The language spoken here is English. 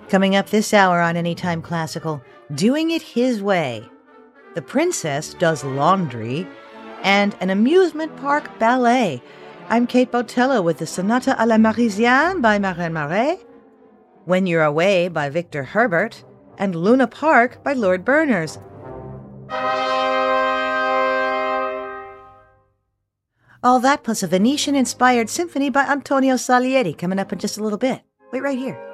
Coming up this hour on Anytime Classical, Doing It His Way. The Princess Does Laundry, and an amusement park ballet. I'm Kate Botello with the Sonata à la Marisienne by Marin Marais, When You're Away by Victor Herbert, and Luna Park by Lord Berners. All that plus a Venetian-inspired symphony by Antonio Salieri coming up in just a little bit. Wait right here.